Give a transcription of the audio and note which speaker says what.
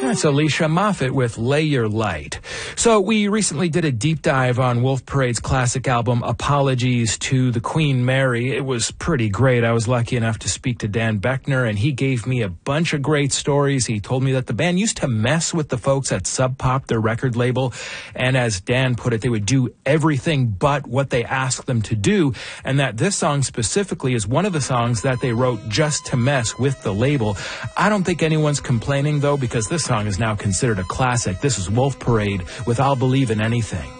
Speaker 1: That's Alicia Moffett with Lay Your Light. So we recently did a deep dive on Wolf Parade's classic album, Apologies to the Queen Mary. It was pretty great. I was lucky enough to speak to Dan Beckner, and he gave me a bunch of great stories. He told me that the band used to mess with the folks at Sub Pop, their record label, and as Dan put it, they would do everything but what they asked them to do, and that this song specifically is one of the songs that they wrote just to mess with the label. I don't think anyone's complaining, though, because this song is now considered a classic. This is Wolf Parade with I'll Believe in Anything.